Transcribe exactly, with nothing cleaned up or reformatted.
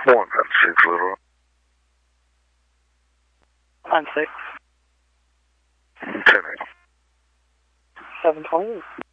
One at six little. Nine six. Ten eight. Seven twenty.